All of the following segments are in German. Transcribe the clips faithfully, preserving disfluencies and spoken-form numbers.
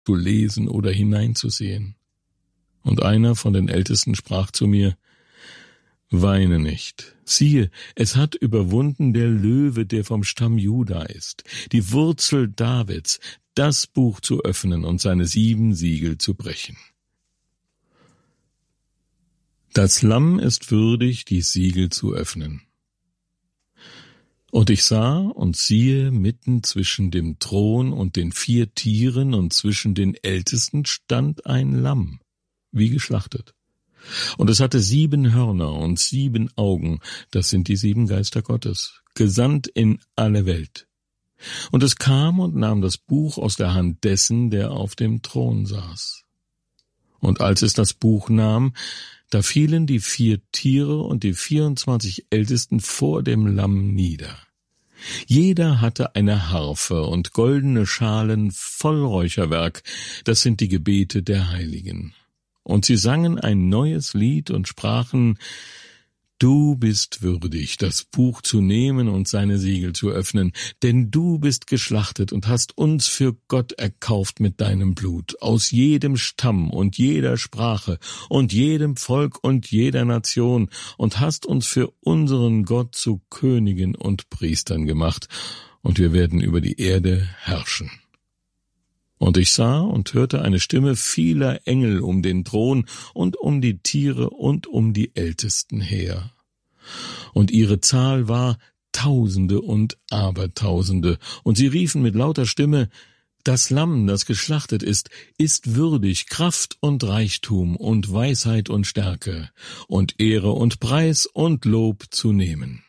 zu lesen oder hineinzusehen. Und einer von den Ältesten sprach zu mir: Weine nicht. Siehe, es hat überwunden der Löwe, der vom Stamm Juda ist, die Wurzel Davids, das Buch zu öffnen und seine sieben Siegel zu brechen. Das Lamm ist würdig, die Siegel zu öffnen. Und ich sah und siehe, mitten zwischen dem Thron und den vier Tieren und zwischen den Ältesten stand ein Lamm, wie geschlachtet. Und es hatte sieben Hörner und sieben Augen, das sind die sieben Geister Gottes, gesandt in alle Welt. Und es kam und nahm das Buch aus der Hand dessen, der auf dem Thron saß. Und als es das Buch nahm, da fielen die vier Tiere und die vierundzwanzig Ältesten vor dem Lamm nieder. Jeder hatte eine Harfe und goldene Schalen voll Räucherwerk, das sind die Gebete der Heiligen. Und sie sangen ein neues Lied und sprachen: Du bist würdig, das Buch zu nehmen und seine Siegel zu öffnen, denn du bist geschlachtet und hast uns für Gott erkauft mit deinem Blut, aus jedem Stamm und jeder Sprache und jedem Volk und jeder Nation, und hast uns für unseren Gott zu Königen und Priestern gemacht, und wir werden über die Erde herrschen. Und ich sah und hörte eine Stimme vieler Engel um den Thron und um die Tiere und um die Ältesten her. Und ihre Zahl war Tausende und Abertausende, und sie riefen mit lauter Stimme: Das Lamm, das geschlachtet ist, ist würdig, Kraft und Reichtum und Weisheit und Stärke und Ehre und Preis und Lob zu nehmen.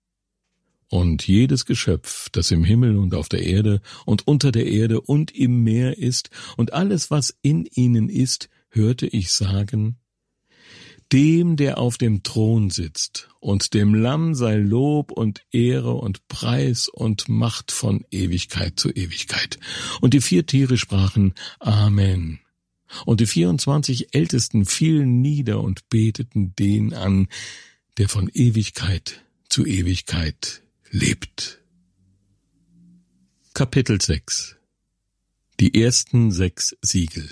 Und jedes Geschöpf, das im Himmel und auf der Erde und unter der Erde und im Meer ist, und alles, was in ihnen ist, hörte ich sagen: Dem, der auf dem Thron sitzt, und dem Lamm sei Lob und Ehre und Preis und Macht von Ewigkeit zu Ewigkeit. Und die vier Tiere sprachen: Amen. Und die vierundzwanzig Ältesten fielen nieder und beteten den an, der von Ewigkeit zu Ewigkeit lebt. Kapitel sechs. Die ersten sechs Siegel.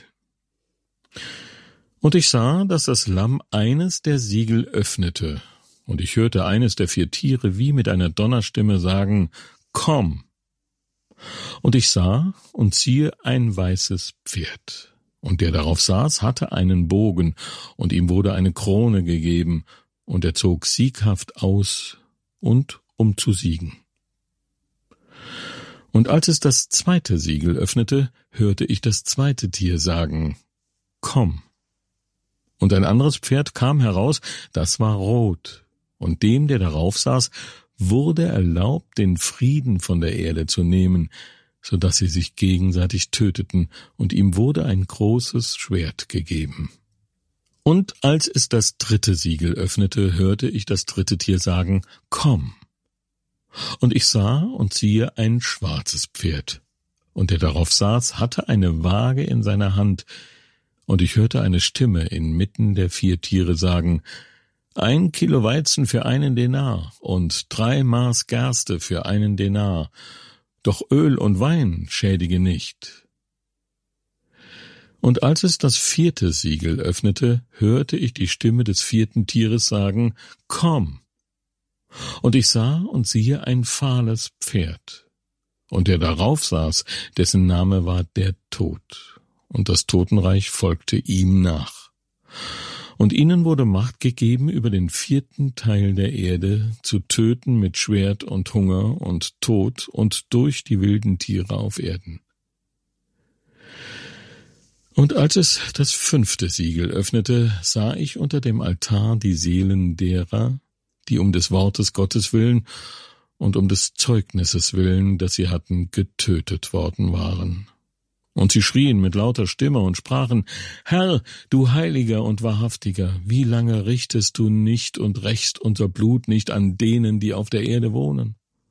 Und ich sah, dass das Lamm eines der Siegel öffnete, und ich hörte eines der vier Tiere wie mit einer Donnerstimme sagen: Komm! Und ich sah und siehe ein weißes Pferd, und der darauf saß, hatte einen Bogen, und ihm wurde eine Krone gegeben, und er zog sieghaft aus und um zu siegen. Und als es das zweite Siegel öffnete, hörte ich das zweite Tier sagen: Komm! Und ein anderes Pferd kam heraus, das war rot, und dem, der darauf saß, wurde erlaubt, den Frieden von der Erde zu nehmen, so dass sie sich gegenseitig töteten, und ihm wurde ein großes Schwert gegeben. Und als es das dritte Siegel öffnete, hörte ich das dritte Tier sagen: Komm! Und ich sah und siehe ein schwarzes Pferd, und der darauf saß, hatte eine Waage in seiner Hand, und ich hörte eine Stimme inmitten der vier Tiere sagen: Ein Kilo Weizen für einen Denar und drei Maß Gerste für einen Denar, doch Öl und Wein schädige nicht. Und als es das vierte Siegel öffnete, hörte ich die Stimme des vierten Tieres sagen: Komm! Und ich sah und siehe ein fahles Pferd, und der darauf saß, dessen Name war der Tod, und das Totenreich folgte ihm nach. Und ihnen wurde Macht gegeben, über den vierten Teil der Erde zu töten mit Schwert und Hunger und Tod und durch die wilden Tiere auf Erden. Und als es das fünfte Siegel öffnete, sah ich unter dem Altar die Seelen derer, die um des Wortes Gottes willen und um des Zeugnisses willen, das sie hatten, getötet worden waren. Und sie schrien mit lauter Stimme und sprachen: Herr, du Heiliger und Wahrhaftiger, wie lange richtest du nicht und rächst unser Blut nicht an denen, die auf der Erde wohnen?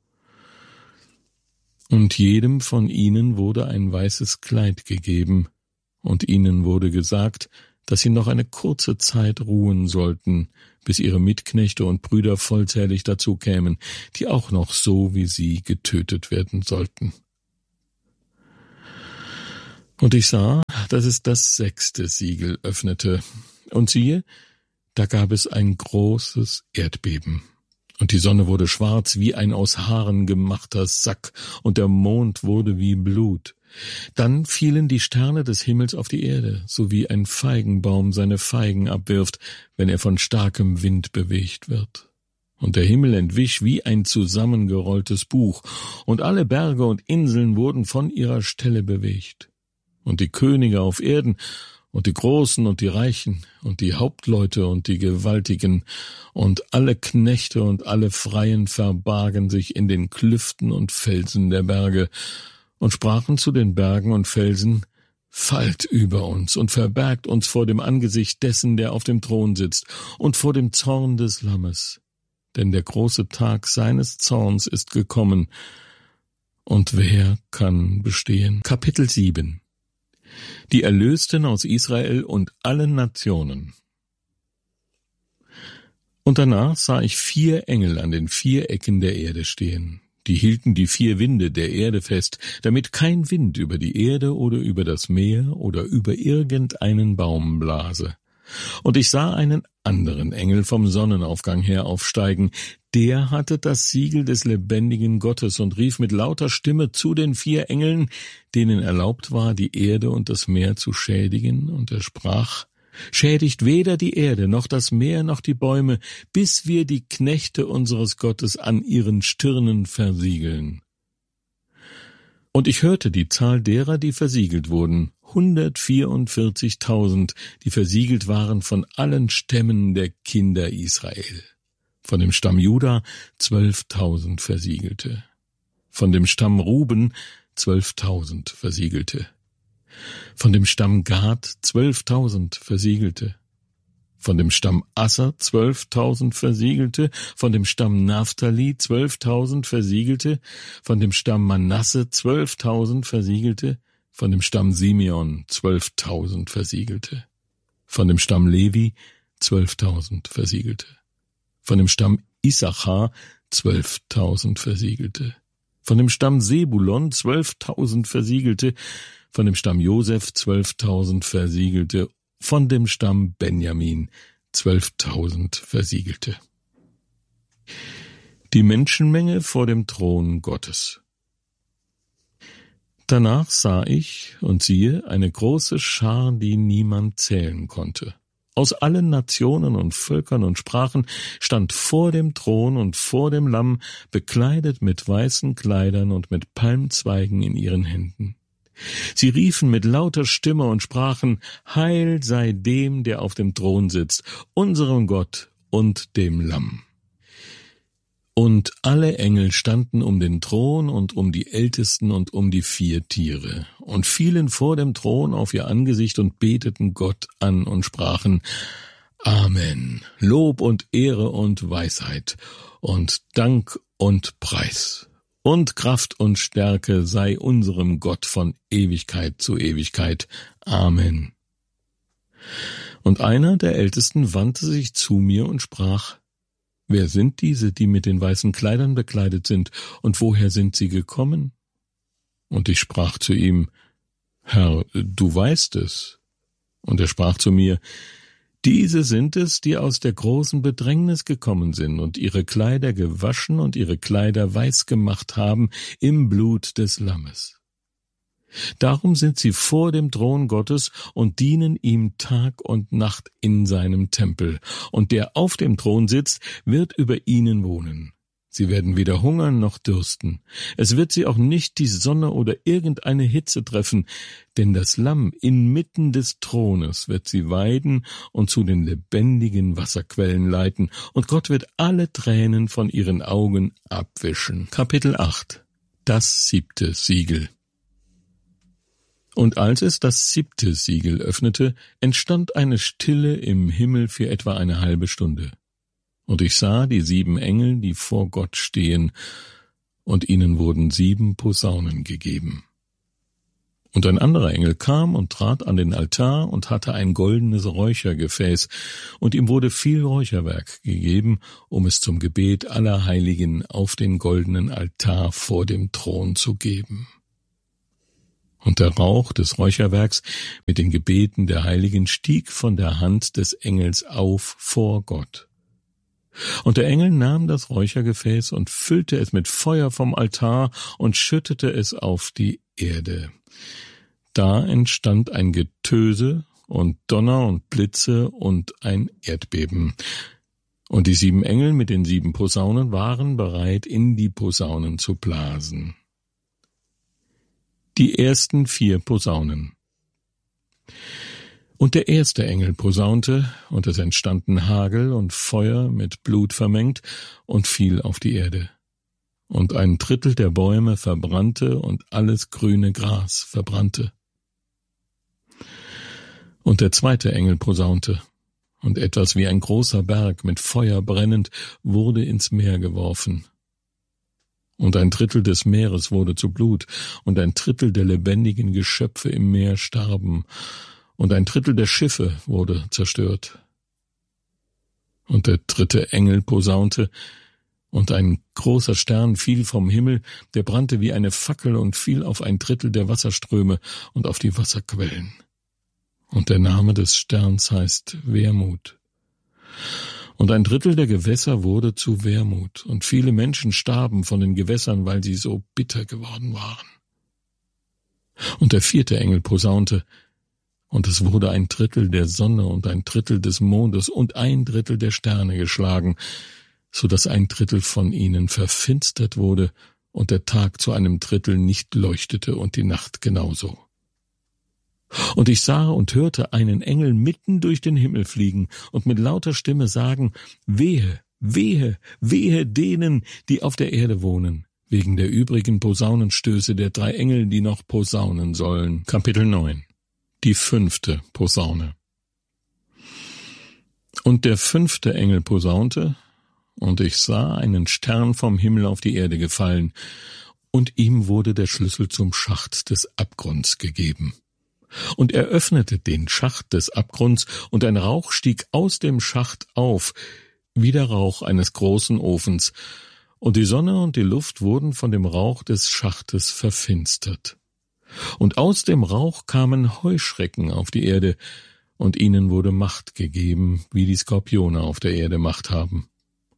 Und jedem von ihnen wurde ein weißes Kleid gegeben, und ihnen wurde gesagt, dass sie noch eine kurze Zeit ruhen sollten, bis ihre Mitknechte und Brüder vollzählig dazu kämen, die auch noch so wie sie getötet werden sollten. Und ich sah, dass es das sechste Siegel öffnete. Und siehe, da gab es ein großes Erdbeben. Und die Sonne wurde schwarz wie ein aus Haaren gemachter Sack, und der Mond wurde wie Blut. Dann fielen die Sterne des Himmels auf die Erde, so wie ein Feigenbaum seine Feigen abwirft, wenn er von starkem Wind bewegt wird. Und der Himmel entwich wie ein zusammengerolltes Buch, und alle Berge und Inseln wurden von ihrer Stelle bewegt. Und die Könige auf Erden und die Großen und die Reichen und die Hauptleute und die Gewaltigen und alle Knechte und alle Freien verbargen sich in den Klüften und Felsen der Berge und sprachen zu den Bergen und Felsen: Fallt über uns und verbergt uns vor dem Angesicht dessen, der auf dem Thron sitzt, und vor dem Zorn des Lammes. Denn der große Tag seines Zorns ist gekommen, und wer kann bestehen? Kapitel sieben. Die Erlösten aus Israel und allen Nationen. Und danach sah ich vier Engel an den vier Ecken der Erde stehen. Die hielten die vier Winde der Erde fest, damit kein Wind über die Erde oder über das Meer oder über irgendeinen Baum blase. Und ich sah einen anderen Engel vom Sonnenaufgang her aufsteigen. Der hatte das Siegel des lebendigen Gottes und rief mit lauter Stimme zu den vier Engeln, denen erlaubt war, die Erde und das Meer zu schädigen. Und er sprach: Schädigt weder die Erde, noch das Meer, noch die Bäume, bis wir die Knechte unseres Gottes an ihren Stirnen versiegeln. Und ich hörte die Zahl derer, die versiegelt wurden, hundertvierundvierzigtausend, die versiegelt waren von allen Stämmen der Kinder Israel. Von dem Stamm Juda zwölftausend Versiegelte. Von dem Stamm Ruben zwölftausend Versiegelte. Von dem Stamm Gad zwölftausend Versiegelte. Von dem Stamm Asser zwölftausend Versiegelte, von dem Stamm Naphtali zwölftausend Versiegelte, von dem Stamm Manasse zwölftausend Versiegelte, von dem Stamm Simeon zwölftausend Versiegelte, von dem Stamm Levi zwölftausend Versiegelte, von dem Stamm Issachar zwölftausend Versiegelte, von dem Stamm Sebulon zwölftausend Versiegelte, von dem Stamm Josef zwölftausend Versiegelte, von dem Stamm Benjamin zwölftausend Versiegelte. Die Menschenmenge vor dem Thron Gottes. Danach sah ich, und siehe, eine große Schar, die niemand zählen konnte. Aus allen Nationen und Völkern und Sprachen stand vor dem Thron und vor dem Lamm, bekleidet mit weißen Kleidern und mit Palmzweigen in ihren Händen. Sie riefen mit lauter Stimme und sprachen: Heil sei dem, der auf dem Thron sitzt, unserem Gott und dem Lamm. Und alle Engel standen um den Thron und um die Ältesten und um die vier Tiere und fielen vor dem Thron auf ihr Angesicht und beteten Gott an und sprachen: Amen, Lob und Ehre und Weisheit und Dank und Preis und Kraft und Stärke sei unserem Gott von Ewigkeit zu Ewigkeit. Amen. Und einer der Ältesten wandte sich zu mir und sprach: Wer sind diese, die mit den weißen Kleidern bekleidet sind, und woher sind sie gekommen? Und ich sprach zu ihm: Herr, du weißt es. Und er sprach zu mir: Diese sind es, die aus der großen Bedrängnis gekommen sind und ihre Kleider gewaschen und ihre Kleider weiß gemacht haben im Blut des Lammes. Darum sind sie vor dem Thron Gottes und dienen ihm Tag und Nacht in seinem Tempel. Und der auf dem Thron sitzt, wird über ihnen wohnen. Sie werden weder hungern noch dürsten. Es wird sie auch nicht die Sonne oder irgendeine Hitze treffen, denn das Lamm inmitten des Thrones wird sie weiden und zu den lebendigen Wasserquellen leiten, und Gott wird alle Tränen von ihren Augen abwischen. Kapitel acht. Das siebte Siegel. Und als es das siebte Siegel öffnete, entstand eine Stille im Himmel für etwa eine halbe Stunde. Und ich sah die sieben Engel, die vor Gott stehen, und ihnen wurden sieben Posaunen gegeben. Und ein anderer Engel kam und trat an den Altar und hatte ein goldenes Räuchergefäß, und ihm wurde viel Räucherwerk gegeben, um es zum Gebet aller Heiligen auf den goldenen Altar vor dem Thron zu geben. Und der Rauch des Räucherwerks mit den Gebeten der Heiligen stieg von der Hand des Engels auf vor Gott. Und der Engel nahm das Räuchergefäß und füllte es mit Feuer vom Altar und schüttete es auf die Erde. Da entstand ein Getöse und Donner und Blitze und ein Erdbeben. Und die sieben Engel mit den sieben Posaunen waren bereit, in die Posaunen zu blasen. Die ersten vier Posaunen. Und der erste Engel posaunte, und es entstanden Hagel und Feuer mit Blut vermengt und fiel auf die Erde. Und ein Drittel der Bäume verbrannte und alles grüne Gras verbrannte. Und der zweite Engel posaunte, und etwas wie ein großer Berg mit Feuer brennend wurde ins Meer geworfen. Und ein Drittel des Meeres wurde zu Blut, und ein Drittel der lebendigen Geschöpfe im Meer starben, und ein Drittel der Schiffe wurde zerstört. Und der dritte Engel posaunte, und ein großer Stern fiel vom Himmel, der brannte wie eine Fackel und fiel auf ein Drittel der Wasserströme und auf die Wasserquellen. Und der Name des Sterns heißt Wermut. Und ein Drittel der Gewässer wurde zu Wermut, und viele Menschen starben von den Gewässern, weil sie so bitter geworden waren. Und der vierte Engel posaunte, und es wurde ein Drittel der Sonne und ein Drittel des Mondes und ein Drittel der Sterne geschlagen, so dass ein Drittel von ihnen verfinstert wurde und der Tag zu einem Drittel nicht leuchtete und die Nacht genauso. Und ich sah und hörte einen Engel mitten durch den Himmel fliegen und mit lauter Stimme sagen, wehe, wehe, wehe denen, die auf der Erde wohnen, wegen der übrigen Posaunenstöße der drei Engel, die noch posaunen sollen. Kapitel neun. Die fünfte Posaune. Und der fünfte Engel posaunte, und ich sah einen Stern vom Himmel auf die Erde gefallen, und ihm wurde der Schlüssel zum Schacht des Abgrunds gegeben. Und er öffnete den Schacht des Abgrunds, und ein Rauch stieg aus dem Schacht auf, wie der Rauch eines großen Ofens, und die Sonne und die Luft wurden von dem Rauch des Schachtes verfinstert. Und aus dem Rauch kamen Heuschrecken auf die Erde, und ihnen wurde Macht gegeben, wie die Skorpione auf der Erde Macht haben.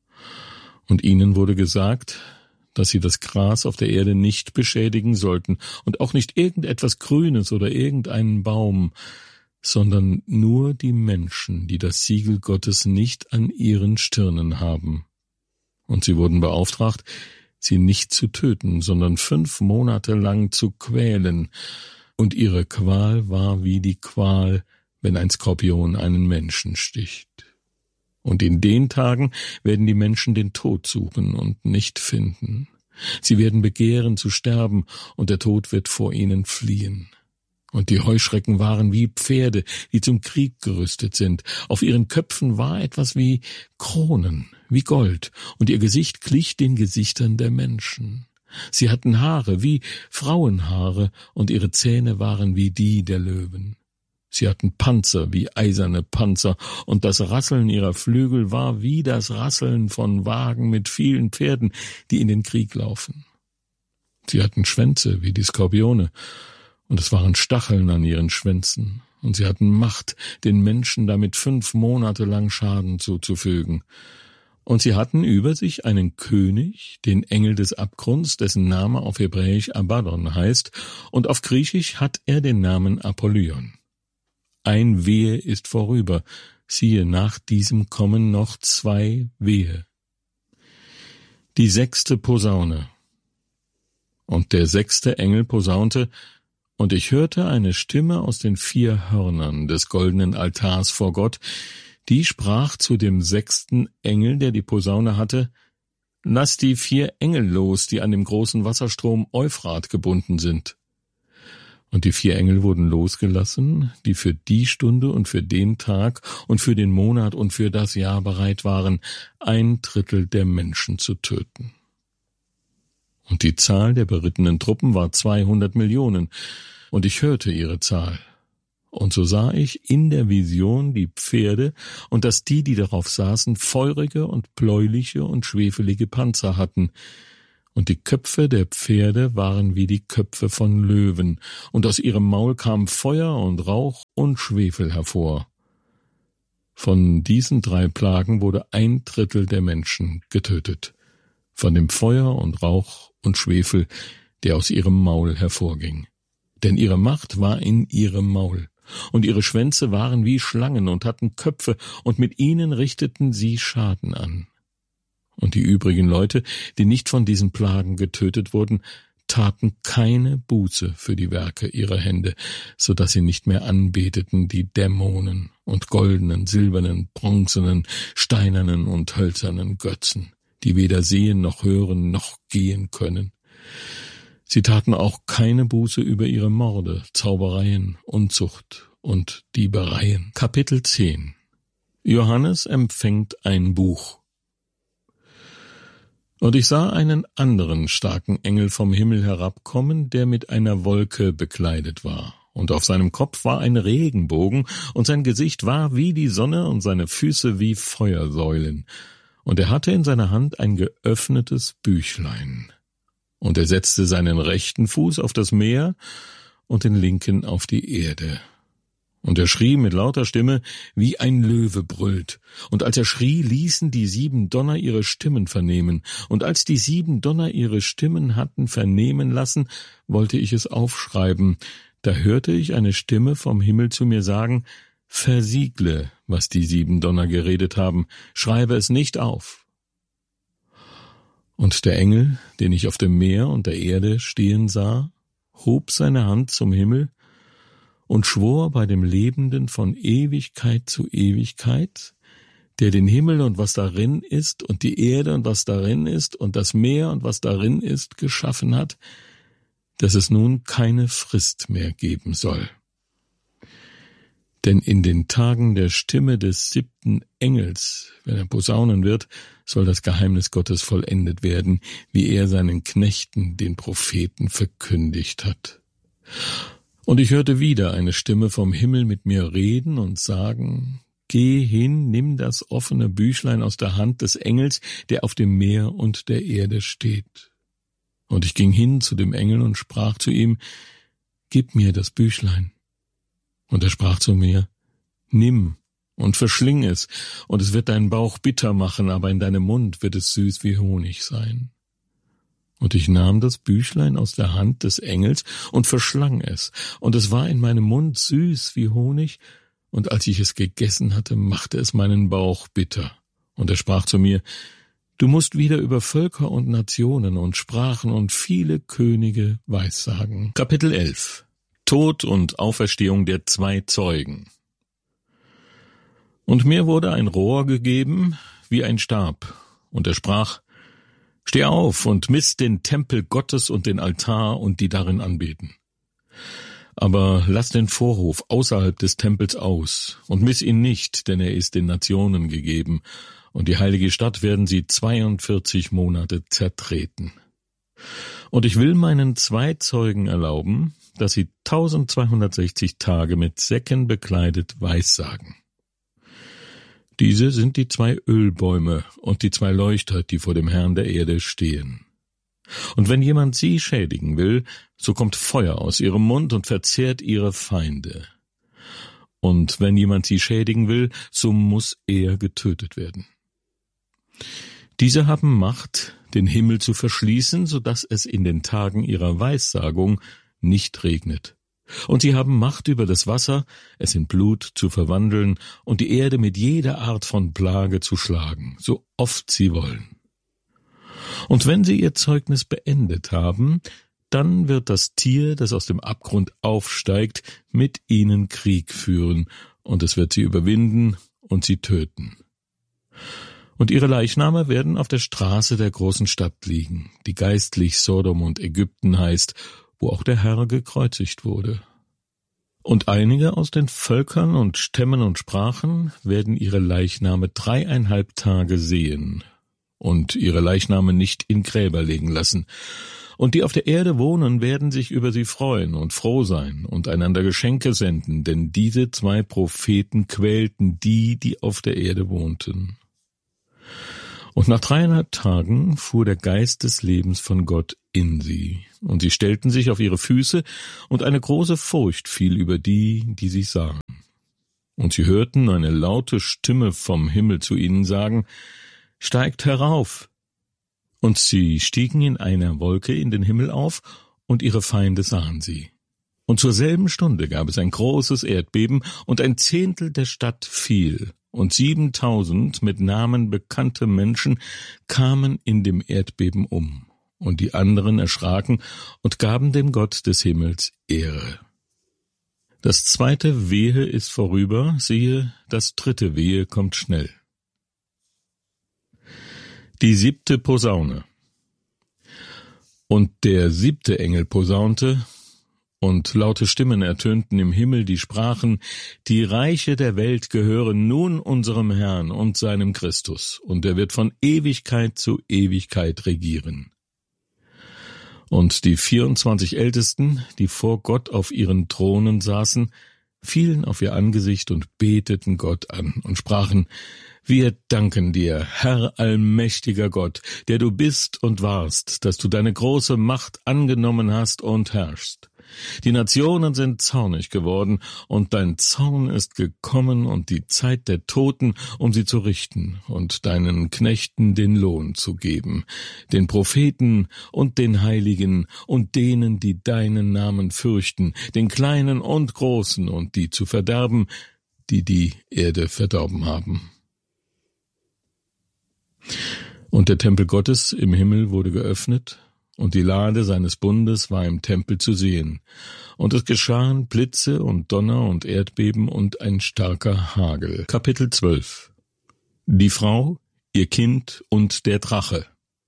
Und ihnen wurde gesagt, dass sie das Gras auf der Erde nicht beschädigen sollten und auch nicht irgendetwas Grünes oder irgendeinen Baum, sondern nur die Menschen, die das Siegel Gottes nicht an ihren Stirnen haben. Und sie wurden beauftragt, sie nicht zu töten, sondern fünf Monate lang zu quälen, und ihre Qual war wie die Qual, wenn ein Skorpion einen Menschen sticht. Und in den Tagen werden die Menschen den Tod suchen und nicht finden. Sie werden begehren zu sterben, und der Tod wird vor ihnen fliehen. Und die Heuschrecken waren wie Pferde, die zum Krieg gerüstet sind. Auf ihren Köpfen war etwas wie Kronen, wie Gold, und ihr Gesicht glich den Gesichtern der Menschen. Sie hatten Haare wie Frauenhaare, und ihre Zähne waren wie die der Löwen. Sie hatten Panzer wie eiserne Panzer, und das Rasseln ihrer Flügel war wie das Rasseln von Wagen mit vielen Pferden, die in den Krieg laufen. Sie hatten Schwänze wie die Skorpione, und es waren Stacheln an ihren Schwänzen, und sie hatten Macht, den Menschen damit fünf Monate lang Schaden zuzufügen. Und sie hatten über sich einen König, den Engel des Abgrunds, dessen Name auf Hebräisch Abaddon heißt, und auf Griechisch hat er den Namen Apollyon. Ein Wehe ist vorüber, siehe, nach diesem kommen noch zwei Wehe. Die sechste Posaune. Und der sechste Engel posaunte, und ich hörte eine Stimme aus den vier Hörnern des goldenen Altars vor Gott, die sprach zu dem sechsten Engel, der die Posaune hatte, lass die vier Engel los, die an dem großen Wasserstrom Euphrat gebunden sind. Und die vier Engel wurden losgelassen, die für die Stunde und für den Tag und für den Monat und für das Jahr bereit waren, ein Drittel der Menschen zu töten. Und die Zahl der berittenen Truppen war zweihundert Millionen, und ich hörte ihre Zahl. Und so sah ich in der Vision die Pferde und dass die, die darauf saßen, feurige und bläuliche und schwefelige Panzer hatten, Und die Köpfe der Pferde waren wie die Köpfe von Löwen, und aus ihrem Maul kam Feuer und Rauch und Schwefel hervor. Von diesen drei Plagen wurde ein Drittel der Menschen getötet, von dem Feuer und Rauch und Schwefel, der aus ihrem Maul hervorging. Denn ihre Macht war in ihrem Maul, und ihre Schwänze waren wie Schlangen und hatten Köpfe, und mit ihnen richteten sie Schaden an. Und die übrigen Leute, die nicht von diesen Plagen getötet wurden, taten keine Buße für die Werke ihrer Hände, so dass sie nicht mehr anbeteten die Dämonen und goldenen, silbernen, bronzenen, steinernen und hölzernen Götzen, die weder sehen noch hören noch gehen können. Sie taten auch keine Buße über ihre Morde, Zaubereien, Unzucht und Diebereien. Kapitel zehn. Johannes empfängt ein Buch. Und ich sah einen anderen starken Engel vom Himmel herabkommen, der mit einer Wolke bekleidet war. Und auf seinem Kopf war ein Regenbogen, und sein Gesicht war wie die Sonne und seine Füße wie Feuersäulen. Und er hatte in seiner Hand ein geöffnetes Büchlein. Und er setzte seinen rechten Fuß auf das Meer und den linken auf die Erde. Und er schrie mit lauter Stimme, wie ein Löwe brüllt. Und als er schrie, ließen die sieben Donner ihre Stimmen vernehmen. Und als die sieben Donner ihre Stimmen hatten vernehmen lassen, wollte ich es aufschreiben. Da hörte ich eine Stimme vom Himmel zu mir sagen, versiegle, was die sieben Donner geredet haben, schreibe es nicht auf. Und der Engel, den ich auf dem Meer und der Erde stehen sah, hob seine Hand zum Himmel und schwor bei dem Lebenden von Ewigkeit zu Ewigkeit, der den Himmel und was darin ist und die Erde und was darin ist und das Meer und was darin ist geschaffen hat, dass es nun keine Frist mehr geben soll. Denn in den Tagen der Stimme des siebten Engels, wenn er posaunen wird, soll das Geheimnis Gottes vollendet werden, wie er seinen Knechten, den Propheten, verkündigt hat. Und ich hörte wieder eine Stimme vom Himmel mit mir reden und sagen, geh hin, nimm das offene Büchlein aus der Hand des Engels, der auf dem Meer und der Erde steht. Und ich ging hin zu dem Engel und sprach zu ihm, gib mir das Büchlein. Und er sprach zu mir, nimm und verschling es, und es wird deinen Bauch bitter machen, aber in deinem Mund wird es süß wie Honig sein. Und ich nahm das Büchlein aus der Hand des Engels und verschlang es, und es war in meinem Mund süß wie Honig, und als ich es gegessen hatte, machte es meinen Bauch bitter. Und er sprach zu mir, du musst wieder über Völker und Nationen und Sprachen und viele Könige weissagen. Kapitel elf. Tod und Auferstehung der zwei Zeugen. Und mir wurde ein Rohr gegeben, wie ein Stab, und er sprach, steh auf und miss den Tempel Gottes und den Altar und die darin anbeten. Aber lass den Vorhof außerhalb des Tempels aus und miss ihn nicht, denn er ist den Nationen gegeben, und die heilige Stadt werden sie zweiundvierzig Monate zertreten. Und ich will meinen zwei Zeugen erlauben, dass sie tausendzweihundertsechzig Tage mit Säcken bekleidet weissagen. Diese sind die zwei Ölbäume und die zwei Leuchter, die vor dem Herrn der Erde stehen. Und wenn jemand sie schädigen will, so kommt Feuer aus ihrem Mund und verzehrt ihre Feinde. Und wenn jemand sie schädigen will, so muss er getötet werden. Diese haben Macht, den Himmel zu verschließen, so dass es in den Tagen ihrer Weissagung nicht regnet. Und sie haben Macht über das Wasser, es in Blut zu verwandeln und die Erde mit jeder Art von Plage zu schlagen, so oft sie wollen. Und wenn sie ihr Zeugnis beendet haben, dann wird das Tier, das aus dem Abgrund aufsteigt, mit ihnen Krieg führen, und es wird sie überwinden und sie töten. Und ihre Leichname werden auf der Straße der großen Stadt liegen, die geistlich Sodom und Ägypten heißt, wo auch der Herr gekreuzigt wurde. Und einige aus den Völkern und Stämmen und Sprachen werden ihre Leichname dreieinhalb Tage sehen und ihre Leichname nicht in Gräber legen lassen. Und die auf der Erde wohnen, werden sich über sie freuen und froh sein und einander Geschenke senden, denn diese zwei Propheten quälten die, die auf der Erde wohnten. Und nach dreieinhalb Tagen fuhr der Geist des Lebens von Gott in sie, und sie stellten sich auf ihre Füße, und eine große Furcht fiel über die, die sie sahen. Und sie hörten eine laute Stimme vom Himmel zu ihnen sagen: »Steigt herauf!« Und sie stiegen in einer Wolke in den Himmel auf, und ihre Feinde sahen sie. Und zur selben Stunde gab es ein großes Erdbeben, und ein Zehntel der Stadt fiel, und siebentausend mit Namen bekannte Menschen kamen in dem Erdbeben um, und die anderen erschraken und gaben dem Gott des Himmels Ehre. Das zweite Wehe ist vorüber, siehe, das dritte Wehe kommt schnell. Die siebte Posaune. Und der siebte Engel posaunte, und laute Stimmen ertönten im Himmel, die sprachen: Die Reiche der Welt gehören nun unserem Herrn und seinem Christus, und er wird von Ewigkeit zu Ewigkeit regieren. Und die vierundzwanzig Ältesten, die vor Gott auf ihren Thronen saßen, fielen auf ihr Angesicht und beteten Gott an und sprachen: Wir danken dir, Herr allmächtiger Gott, der du bist und warst, dass du deine große Macht angenommen hast und herrschst. Die Nationen sind zornig geworden, und dein Zorn ist gekommen und die Zeit der Toten, um sie zu richten und deinen Knechten den Lohn zu geben, den Propheten und den Heiligen und denen, die deinen Namen fürchten, den Kleinen und Großen, und die zu verderben, die die Erde verdorben haben. Und der Tempel Gottes im Himmel wurde geöffnet, und die Lade seines Bundes war im Tempel zu sehen. Und es geschahen Blitze und Donner und Erdbeben und ein starker Hagel. Kapitel zwölf. Die Frau, ihr Kind und der Drache.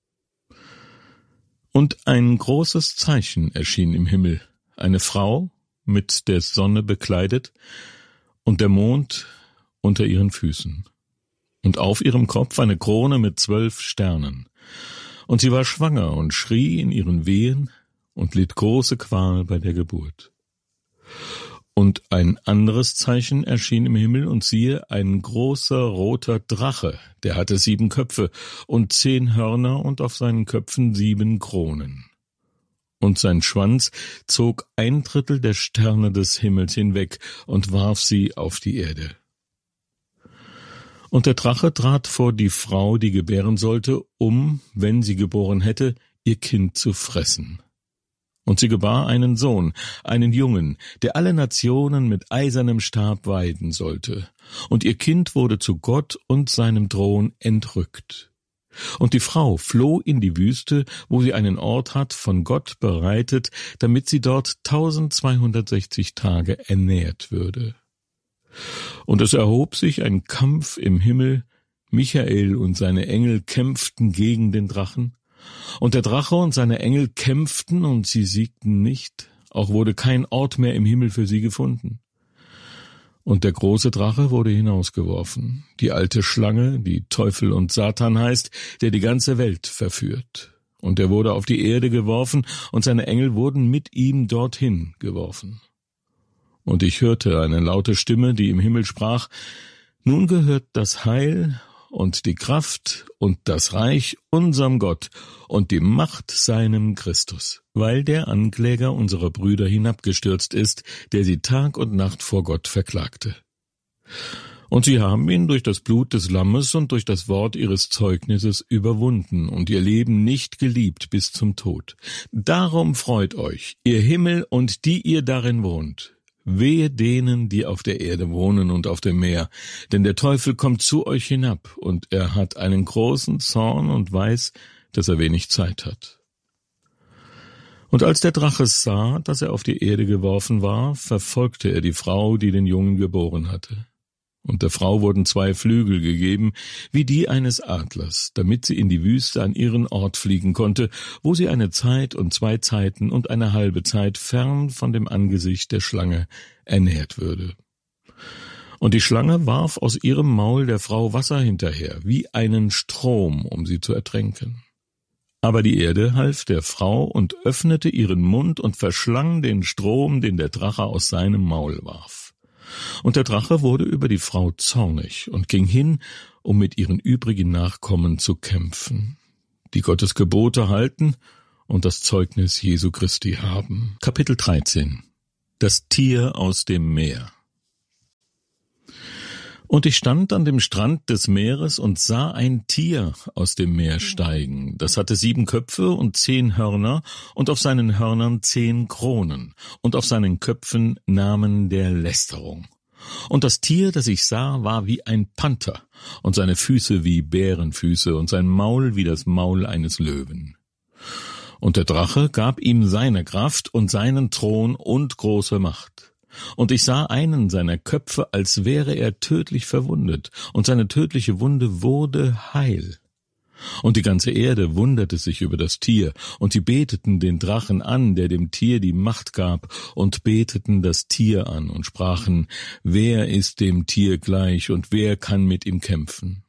Und ein großes Zeichen erschien im Himmel, eine Frau, mit der Sonne bekleidet, und der Mond unter ihren Füßen. Und auf ihrem Kopf eine Krone mit zwölf Sternen. Und sie war schwanger und schrie in ihren Wehen und litt große Qual bei der Geburt. Und ein anderes Zeichen erschien im Himmel, und siehe, ein großer roter Drache, der hatte sieben Köpfe und zehn Hörner und auf seinen Köpfen sieben Kronen. Und sein Schwanz zog ein Drittel der Sterne des Himmels hinweg und warf sie auf die Erde. Und der Drache trat vor die Frau, die gebären sollte, um, wenn sie geboren hätte, ihr Kind zu fressen. Und sie gebar einen Sohn, einen Jungen, der alle Nationen mit eisernem Stab weiden sollte. Und ihr Kind wurde zu Gott und seinem Thron entrückt. Und die Frau floh in die Wüste, wo sie einen Ort hat, von Gott bereitet, damit sie dort tausendzweihundertsechzig Tage ernährt würde. Und es erhob sich ein Kampf im Himmel, Michael und seine Engel kämpften gegen den Drachen, und der Drache und seine Engel kämpften, und sie siegten nicht, auch wurde kein Ort mehr im Himmel für sie gefunden. Und der große Drache wurde hinausgeworfen, die alte Schlange, die Teufel und Satan heißt, der die ganze Welt verführt. Und er wurde auf die Erde geworfen, und seine Engel wurden mit ihm dorthin geworfen. Und ich hörte eine laute Stimme, die im Himmel sprach: Nun gehört das Heil und die Kraft und das Reich unserem Gott und die Macht seinem Christus, weil der Ankläger unserer Brüder hinabgestürzt ist, der sie Tag und Nacht vor Gott verklagte. Und sie haben ihn durch das Blut des Lammes und durch das Wort ihres Zeugnisses überwunden und ihr Leben nicht geliebt bis zum Tod. Darum freut euch, ihr Himmel und die ihr darin wohnt. Wehe denen, die auf der Erde wohnen und auf dem Meer, denn der Teufel kommt zu euch hinab, und er hat einen großen Zorn und weiß, dass er wenig Zeit hat. Und als der Drache sah, dass er auf die Erde geworfen war, verfolgte er die Frau, die den Jungen geboren hatte. Und der Frau wurden zwei Flügel gegeben, wie die eines Adlers, damit sie in die Wüste an ihren Ort fliegen konnte, wo sie eine Zeit und zwei Zeiten und eine halbe Zeit fern von dem Angesicht der Schlange ernährt würde. Und die Schlange warf aus ihrem Maul der Frau Wasser hinterher, wie einen Strom, um sie zu ertränken. Aber die Erde half der Frau und öffnete ihren Mund und verschlang den Strom, den der Drache aus seinem Maul warf. Und der Drache wurde über die Frau zornig und ging hin, um mit ihren übrigen Nachkommen zu kämpfen, die Gottes Gebote halten und das Zeugnis Jesu Christi haben. Kapitel dreizehn. Das Tier aus dem Meer. Und ich stand an dem Strand des Meeres und sah ein Tier aus dem Meer steigen. Das hatte sieben Köpfe und zehn Hörner und auf seinen Hörnern zehn Kronen und auf seinen Köpfen Namen der Lästerung. Und das Tier, das ich sah, war wie ein Panther und seine Füße wie Bärenfüße und sein Maul wie das Maul eines Löwen. Und der Drache gab ihm seine Kraft und seinen Thron und große Macht. Und ich sah einen seiner Köpfe, als wäre er tödlich verwundet, und seine tödliche Wunde wurde heil. Und die ganze Erde wunderte sich über das Tier, und sie beteten den Drachen an, der dem Tier die Macht gab, und beteten das Tier an und sprachen, wer ist dem Tier gleich, und wer kann mit ihm kämpfen?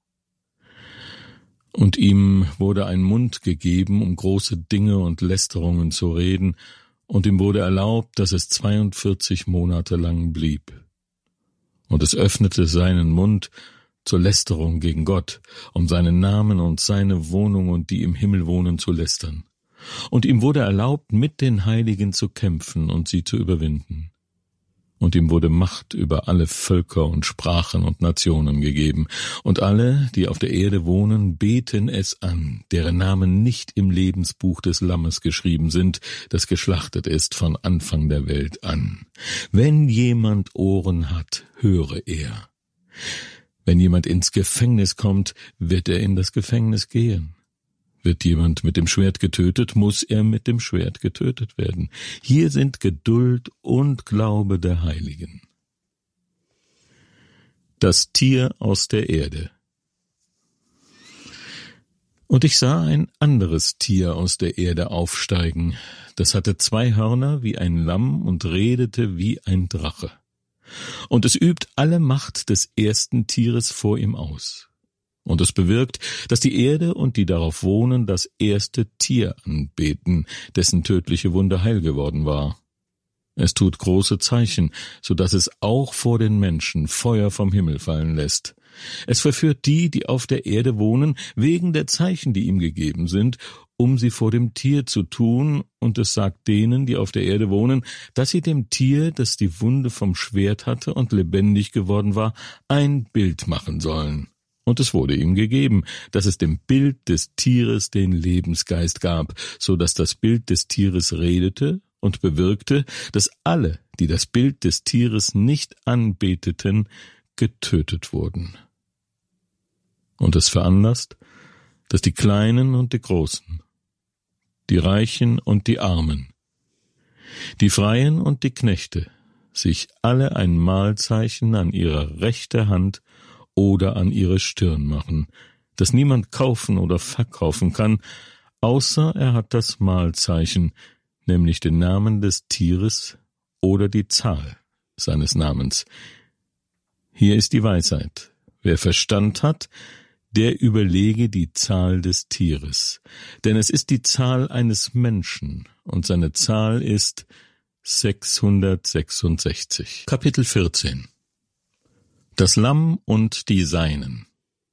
Und ihm wurde ein Mund gegeben, um große Dinge und Lästerungen zu reden, und ihm wurde erlaubt, dass es zweiundvierzig Monate lang blieb. Und es öffnete seinen Mund zur Lästerung gegen Gott, um seinen Namen und seine Wohnung und die im Himmel wohnen zu lästern. Und ihm wurde erlaubt, mit den Heiligen zu kämpfen und sie zu überwinden. Und ihm wurde Macht über alle Völker und Sprachen und Nationen gegeben. Und alle, die auf der Erde wohnen, beten es an, deren Namen nicht im Lebensbuch des Lammes geschrieben sind, das geschlachtet ist von Anfang der Welt an. Wenn jemand Ohren hat, höre er. Wenn jemand ins Gefängnis kommt, wird er in das Gefängnis gehen. Wird jemand mit dem Schwert getötet, muss er mit dem Schwert getötet werden. Hier sind Geduld und Glaube der Heiligen. Das Tier aus der Erde. Und ich sah ein anderes Tier aus der Erde aufsteigen. Das hatte zwei Hörner wie ein Lamm und redete wie ein Drache. Und es übt alle Macht des ersten Tieres vor ihm aus. Und es bewirkt, dass die Erde und die darauf wohnen das erste Tier anbeten, dessen tödliche Wunde heil geworden war. Es tut große Zeichen, so dass es auch vor den Menschen Feuer vom Himmel fallen lässt. Es verführt die, die auf der Erde wohnen, wegen der Zeichen, die ihm gegeben sind, um sie vor dem Tier zu tun, und es sagt denen, die auf der Erde wohnen, dass sie dem Tier, das die Wunde vom Schwert hatte und lebendig geworden war, ein Bild machen sollen. Und es wurde ihm gegeben, dass es dem Bild des Tieres den Lebensgeist gab, so dass das Bild des Tieres redete und bewirkte, dass alle, die das Bild des Tieres nicht anbeteten, getötet wurden. Und es veranlasst, dass die Kleinen und die Großen, die Reichen und die Armen, die Freien und die Knechte sich alle ein Mahlzeichen an ihrer rechten Hand oder an ihre Stirn machen, das niemand kaufen oder verkaufen kann, außer er hat das Mahlzeichen, nämlich den Namen des Tieres oder die Zahl seines Namens. Hier ist die Weisheit. Wer Verstand hat, der überlege die Zahl des Tieres, denn es ist die Zahl eines Menschen, und seine Zahl ist sechshundertsechsundsechzig. Kapitel vierzehn. Das Lamm und die Seinen.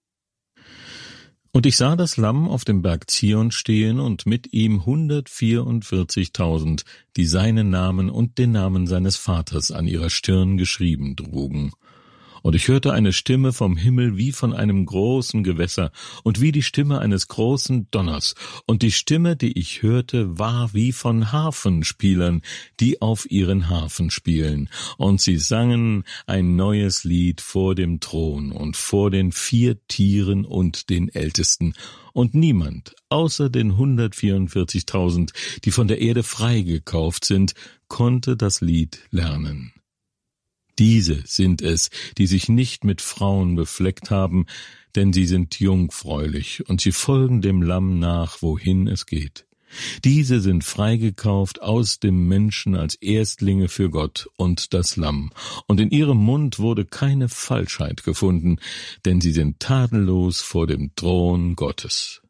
Und ich sah das Lamm auf dem Berg Zion stehen und mit ihm hundertvierundvierzigtausend, die seinen Namen und den Namen seines Vaters an ihrer Stirn geschrieben trugen. Und ich hörte eine Stimme vom Himmel wie von einem großen Gewässer und wie die Stimme eines großen Donners. Und die Stimme, die ich hörte, war wie von Harfenspielern, die auf ihren Harfen spielen. Und sie sangen ein neues Lied vor dem Thron und vor den vier Tieren und den Ältesten. Und niemand, außer den hundertvierundvierzigtausend, die von der Erde freigekauft sind, konnte das Lied lernen. Diese sind es, die sich nicht mit Frauen befleckt haben, denn sie sind jungfräulich und sie folgen dem Lamm nach, wohin es geht. Diese sind freigekauft aus dem Menschen als Erstlinge für Gott und das Lamm, und in ihrem Mund wurde keine Falschheit gefunden, denn sie sind tadellos vor dem Thron Gottes.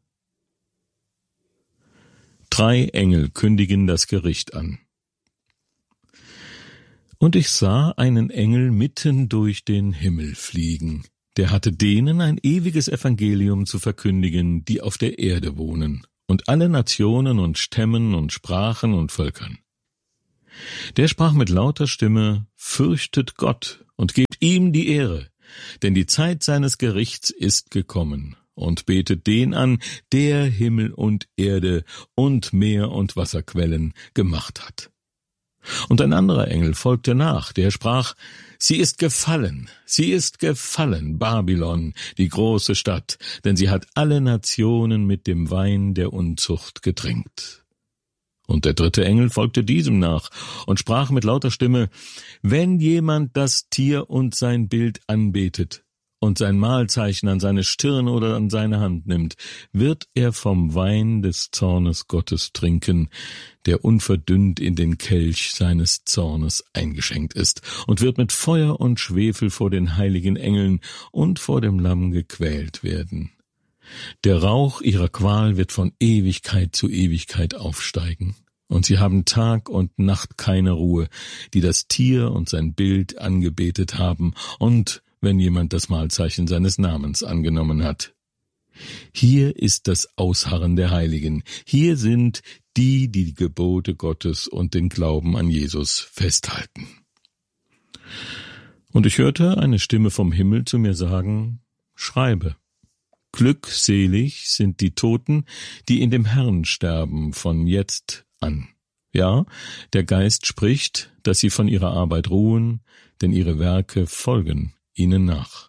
Drei Engel kündigen das Gericht an. Und ich sah einen Engel mitten durch den Himmel fliegen. Der hatte denen ein ewiges Evangelium zu verkündigen, die auf der Erde wohnen, und alle Nationen und Stämmen und Sprachen und Völkern. Der sprach mit lauter Stimme: Fürchtet Gott und gebt ihm die Ehre, denn die Zeit seines Gerichts ist gekommen, und betet den an, der Himmel und Erde und Meer und Wasserquellen gemacht hat. Und ein anderer Engel folgte nach, der sprach: Sie ist gefallen, sie ist gefallen, Babylon, die große Stadt, denn sie hat alle Nationen mit dem Wein der Unzucht getränkt. Und der dritte Engel folgte diesem nach und sprach mit lauter Stimme: Wenn jemand das Tier und sein Bild anbetet und sein Mahlzeichen an seine Stirn oder an seine Hand nimmt, wird er vom Wein des Zornes Gottes trinken, der unverdünnt in den Kelch seines Zornes eingeschenkt ist, und wird mit Feuer und Schwefel vor den heiligen Engeln und vor dem Lamm gequält werden. Der Rauch ihrer Qual wird von Ewigkeit zu Ewigkeit aufsteigen, und sie haben Tag und Nacht keine Ruhe, die das Tier und sein Bild angebetet haben, und wenn jemand das Mahlzeichen seines Namens angenommen hat. Hier ist das Ausharren der Heiligen, hier sind die, die die Gebote Gottes und den Glauben an Jesus festhalten. Und ich hörte eine Stimme vom Himmel zu mir sagen: Schreibe, glückselig sind die Toten, die in dem Herrn sterben von jetzt an. Ja, der Geist spricht, dass sie von ihrer Arbeit ruhen, denn ihre Werke folgen ihnen nach.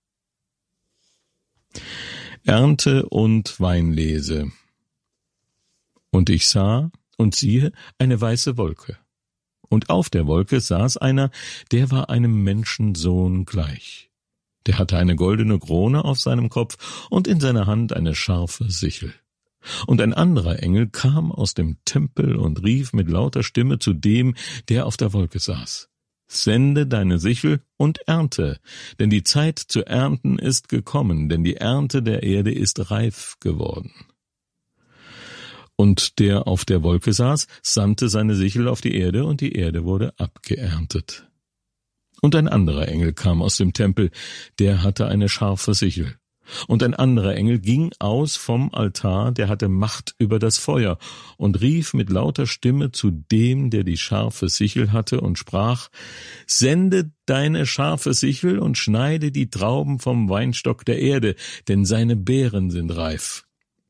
Ernte und Weinlese. Und ich sah und siehe eine weiße Wolke. Und auf der Wolke saß einer, der war einem Menschensohn gleich. Der hatte eine goldene Krone auf seinem Kopf und in seiner Hand eine scharfe Sichel. Und ein anderer Engel kam aus dem Tempel und rief mit lauter Stimme zu dem, der auf der Wolke saß: Sende deine Sichel und ernte, denn die Zeit zu ernten ist gekommen, denn die Ernte der Erde ist reif geworden. Und der auf der Wolke saß, sandte seine Sichel auf die Erde, und die Erde wurde abgeerntet. Und ein anderer Engel kam aus dem Tempel, der hatte eine scharfe Sichel. Und ein anderer Engel ging aus vom Altar, der hatte Macht über das Feuer, und rief mit lauter Stimme zu dem, der die scharfe Sichel hatte, und sprach: Sende deine scharfe Sichel und schneide die Trauben vom Weinstock der Erde, denn seine Beeren sind reif.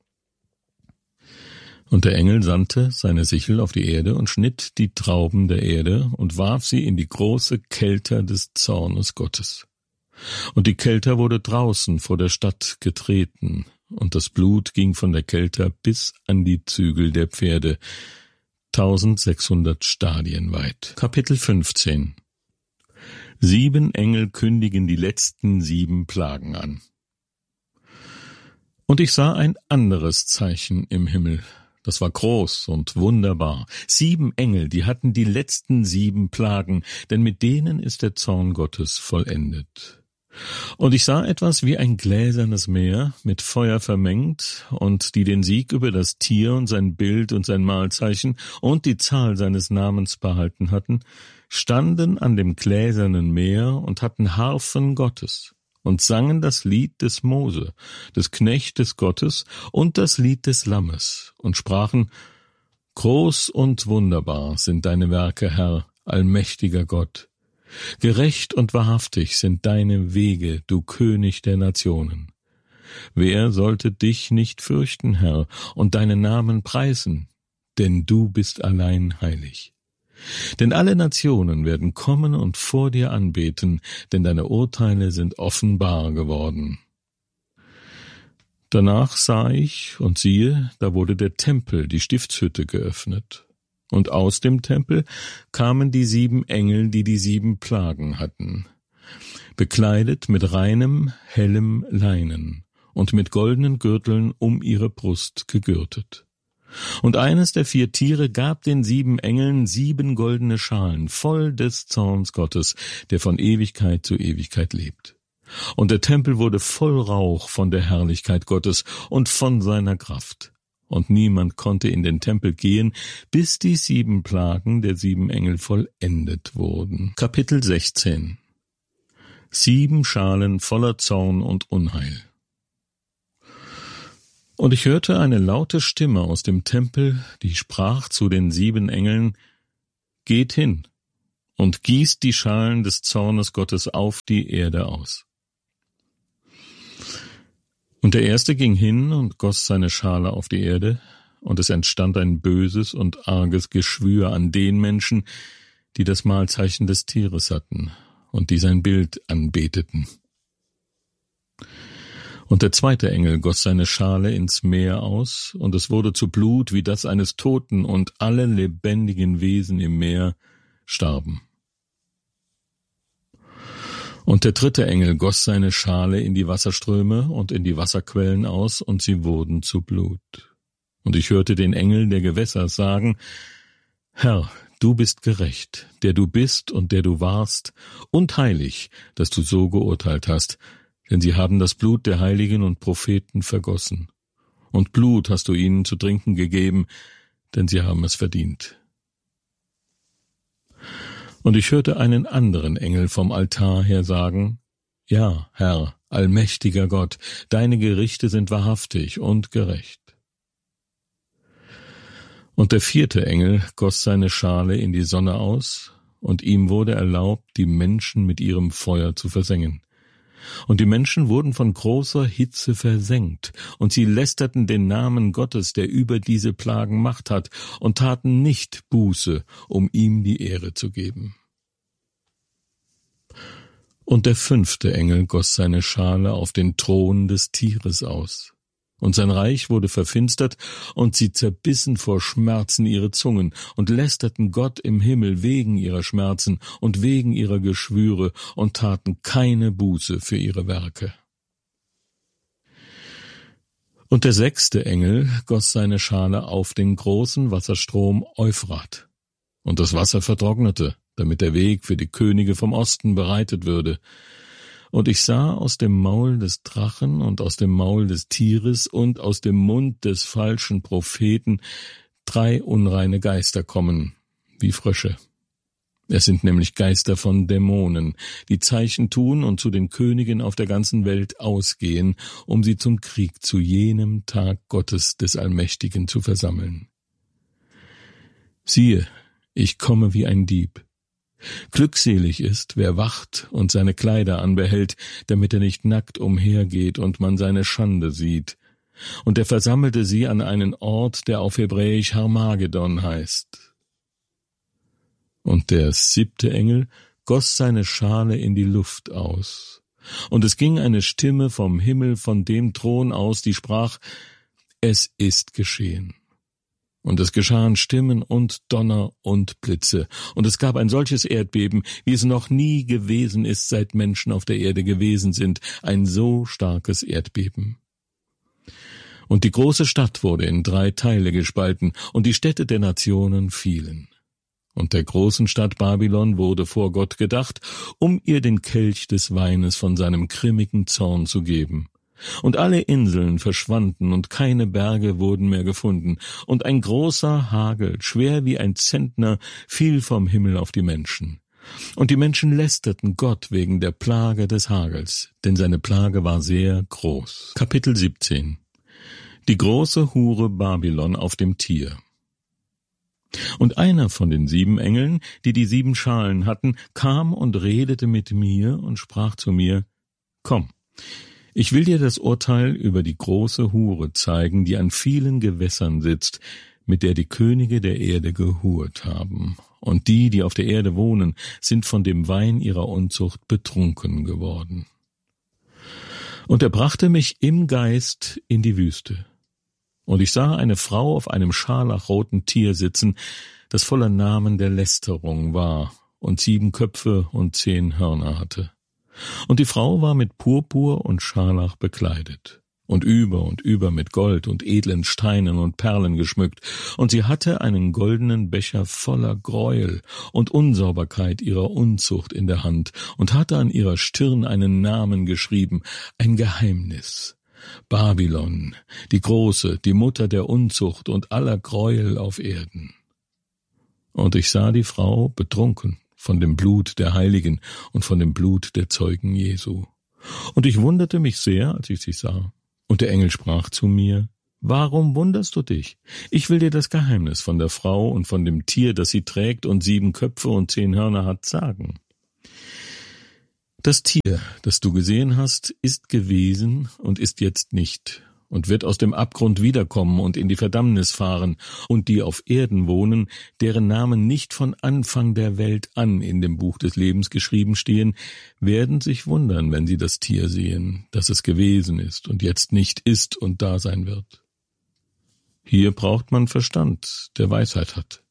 Und der Engel sandte seine Sichel auf die Erde und schnitt die Trauben der Erde und warf sie in die große Kelter des Zornes Gottes. Und die Kelter wurde draußen vor der Stadt getreten, und das Blut ging von der Kelter bis an die Zügel der Pferde, tausendsechshundert Stadien weit. Kapitel fünfzehn. Sieben Engel kündigen die letzten sieben Plagen an. Und ich sah ein anderes Zeichen im Himmel. Das war groß und wunderbar. Sieben Engel, die hatten die letzten sieben Plagen, denn mit denen ist der Zorn Gottes vollendet. Und ich sah etwas wie ein gläsernes Meer, mit Feuer vermengt, und die den Sieg über das Tier und sein Bild und sein Mahlzeichen und die Zahl seines Namens behalten hatten, standen an dem gläsernen Meer und hatten Harfen Gottes und sangen das Lied des Mose, des Knechtes Gottes, und das Lied des Lammes und sprachen: Groß und wunderbar sind deine Werke, Herr, allmächtiger Gott. Gerecht und wahrhaftig sind deine Wege, du König der Nationen. Wer sollte dich nicht fürchten, Herr, und deinen Namen preisen? Denn du bist allein heilig. Denn alle Nationen werden kommen und vor dir anbeten, denn deine Urteile sind offenbar geworden. Danach sah ich, und siehe, da wurde der Tempel, die Stiftshütte, geöffnet. Und aus dem Tempel kamen die sieben Engel, die die sieben Plagen hatten, bekleidet mit reinem, hellem Leinen und mit goldenen Gürteln um ihre Brust gegürtet. Und eines der vier Tiere gab den sieben Engeln sieben goldene Schalen voll des Zorns Gottes, der von Ewigkeit zu Ewigkeit lebt. Und der Tempel wurde voll Rauch von der Herrlichkeit Gottes und von seiner Kraft. und niemand konnte in den Tempel gehen, bis die sieben Plagen der sieben Engel vollendet wurden. Kapitel sechzehn. Sieben Schalen voller Zorn und Unheil. Und ich hörte eine laute Stimme aus dem Tempel, die sprach zu den sieben Engeln: Geht hin und gießt die Schalen des Zornes Gottes auf die Erde aus. Und der Erste ging hin und goss seine Schale auf die Erde, und es entstand ein böses und arges Geschwür an den Menschen, die das Mahlzeichen des Tieres hatten und die sein Bild anbeteten. Und der zweite Engel goss seine Schale ins Meer aus, und es wurde zu Blut wie das eines Toten, und alle lebendigen Wesen im Meer starben. Und der dritte Engel goss seine Schale in die Wasserströme und in die Wasserquellen aus, und sie wurden zu Blut. Und ich hörte den Engel der Gewässer sagen: Herr, du bist gerecht, der du bist und der du warst, und heilig, dass du so geurteilt hast, denn sie haben das Blut der Heiligen und Propheten vergossen. Und Blut hast du ihnen zu trinken gegeben, denn sie haben es verdient. Und ich hörte einen anderen Engel vom Altar her sagen: Ja, Herr, allmächtiger Gott, deine Gerichte sind wahrhaftig und gerecht. Und der vierte Engel goss seine Schale in die Sonne aus, und ihm wurde erlaubt, die Menschen mit ihrem Feuer zu versengen. Und die Menschen wurden von großer Hitze versengt, und sie lästerten den Namen Gottes, der über diese Plagen Macht hat, und taten nicht Buße, um ihm die Ehre zu geben. Und der fünfte Engel goss seine Schale auf den Thron des Tieres aus. Und sein Reich wurde verfinstert, und sie zerbissen vor Schmerzen ihre Zungen und lästerten Gott im Himmel wegen ihrer Schmerzen und wegen ihrer Geschwüre und taten keine Buße für ihre Werke. Und der sechste Engel goss seine Schale auf den großen Wasserstrom Euphrat, und das Wasser vertrocknete, damit der Weg für die Könige vom Osten bereitet würde. Und ich sah aus dem Maul des Drachen und aus dem Maul des Tieres und aus dem Mund des falschen Propheten drei unreine Geister kommen, wie Frösche. Es sind nämlich Geister von Dämonen, die Zeichen tun und zu den Königen auf der ganzen Welt ausgehen, um sie zum Krieg zu jenem Tag Gottes des Allmächtigen zu versammeln. Siehe, ich komme wie ein Dieb. Glückselig ist, wer wacht und seine Kleider anbehält, damit er nicht nackt umhergeht und man seine Schande sieht. Und er versammelte sie an einen Ort, der auf Hebräisch Harmagedon heißt. Und der siebte Engel goss seine Schale in die Luft aus. Und es ging eine Stimme vom Himmel von dem Thron aus, die sprach: Es ist geschehen. Und es geschahen Stimmen und Donner und Blitze, und es gab ein solches Erdbeben, wie es noch nie gewesen ist, seit Menschen auf der Erde gewesen sind, ein so starkes Erdbeben. Und die große Stadt wurde in drei Teile gespalten, und die Städte der Nationen fielen. Und der großen Stadt Babylon wurde vor Gott gedacht, um ihr den Kelch des Weines von seinem grimmigen Zorn zu geben. Und alle Inseln verschwanden, und keine Berge wurden mehr gefunden, und ein großer Hagel, schwer wie ein Zentner, fiel vom Himmel auf die Menschen. Und die Menschen lästerten Gott wegen der Plage des Hagels, denn seine Plage war sehr groß. Kapitel siebzehn. Die große Hure Babylon auf dem Tier. Und einer von den sieben Engeln, die die sieben Schalen hatten, kam und redete mit mir und sprach zu mir: Komm, ich will dir das Urteil über die große Hure zeigen, die an vielen Gewässern sitzt, mit der die Könige der Erde gehurt haben. Und die, die auf der Erde wohnen, sind von dem Wein ihrer Unzucht betrunken geworden. Und er brachte mich im Geist in die Wüste. Und ich sah eine Frau auf einem scharlachroten Tier sitzen, das voller Namen der Lästerung war und sieben Köpfe und zehn Hörner hatte. Und die Frau war mit Purpur und Scharlach bekleidet und über und über mit Gold und edlen Steinen und Perlen geschmückt, und sie hatte einen goldenen Becher voller Gräuel und Unsauberkeit ihrer Unzucht in der Hand und hatte an ihrer Stirn einen Namen geschrieben, ein Geheimnis, Babylon, die Große, die Mutter der Unzucht und aller Gräuel auf Erden. Und ich sah die Frau betrunken von dem Blut der Heiligen und von dem Blut der Zeugen Jesu. Und ich wunderte mich sehr, als ich sie sah. Und der Engel sprach zu mir: Warum wunderst du dich? Ich will dir das Geheimnis von der Frau und von dem Tier, das sie trägt und sieben Köpfe und zehn Hörner hat, sagen. Das Tier, das du gesehen hast, ist gewesen und ist jetzt nicht und wird aus dem Abgrund wiederkommen und in die Verdammnis fahren, und die auf Erden wohnen, deren Namen nicht von Anfang der Welt an in dem Buch des Lebens geschrieben stehen, werden sich wundern, wenn sie das Tier sehen, das es gewesen ist und jetzt nicht ist und da sein wird. Hier braucht man Verstand, der Weisheit hat.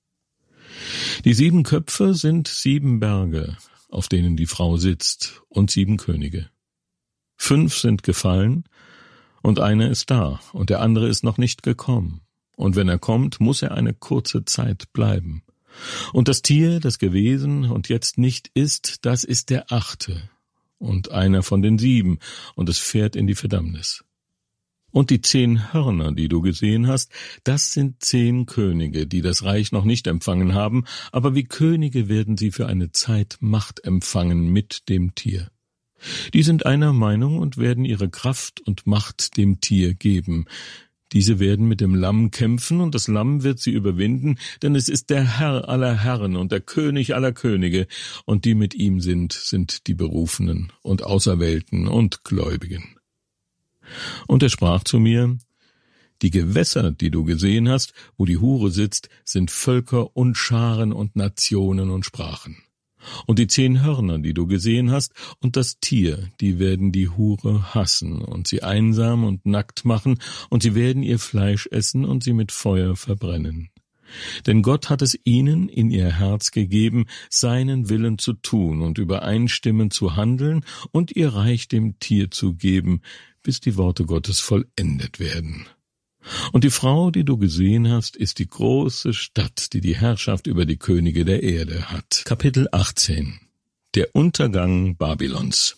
Die sieben Köpfe sind sieben Berge, auf denen die Frau sitzt, und sieben Könige. Fünf sind gefallen, und einer ist da, und der andere ist noch nicht gekommen. Und wenn er kommt, muss er eine kurze Zeit bleiben. Und das Tier, das gewesen und jetzt nicht ist, das ist der achte, und einer von den sieben, und es fährt in die Verdammnis. Und die zehn Hörner, die du gesehen hast, das sind zehn Könige, die das Reich noch nicht empfangen haben, aber wie Könige werden sie für eine Zeit Macht empfangen mit dem Tier. Die sind einer Meinung und werden ihre Kraft und Macht dem Tier geben. Diese werden mit dem Lamm kämpfen, und das Lamm wird sie überwinden, denn es ist der Herr aller Herren und der König aller Könige, und die mit ihm sind, sind die Berufenen und Auserwählten und Gläubigen. Und er sprach zu mir: Die Gewässer, die du gesehen hast, wo die Hure sitzt, sind Völker und Scharen und Nationen und Sprachen. Und die zehn Hörner, die du gesehen hast, und das Tier, die werden die Hure hassen und sie einsam und nackt machen, und sie werden ihr Fleisch essen und sie mit Feuer verbrennen. Denn Gott hat es ihnen in ihr Herz gegeben, seinen Willen zu tun und übereinstimmend zu handeln und ihr Reich dem Tier zu geben, bis die Worte Gottes vollendet werden. Und die Frau, die du gesehen hast, ist die große Stadt, die die Herrschaft über die Könige der Erde hat. Kapitel achtzehn. Der Untergang Babylons.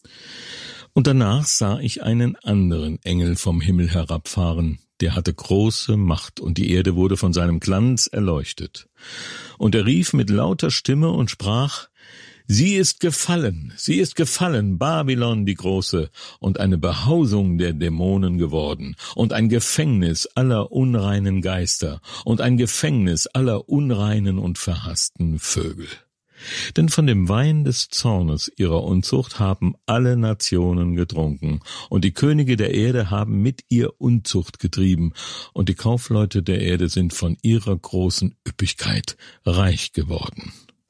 Und danach sah ich einen anderen Engel vom Himmel herabfahren, der hatte große Macht, und die Erde wurde von seinem Glanz erleuchtet. Und er rief mit lauter Stimme und sprach: Sie ist gefallen, sie ist gefallen, Babylon die Große, und eine Behausung der Dämonen geworden, und ein Gefängnis aller unreinen Geister, und ein Gefängnis aller unreinen und verhassten Vögel. Denn von dem Wein des Zornes ihrer Unzucht haben alle Nationen getrunken, und die Könige der Erde haben mit ihr Unzucht getrieben, und die Kaufleute der Erde sind von ihrer großen Üppigkeit reich geworden.